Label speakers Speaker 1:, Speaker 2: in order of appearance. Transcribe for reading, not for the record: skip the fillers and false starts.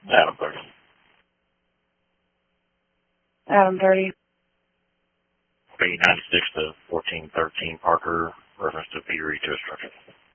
Speaker 1: Adam 30.
Speaker 2: Adam 30.
Speaker 1: 96 to 1413 Parker, reference to Peter E. to a structure.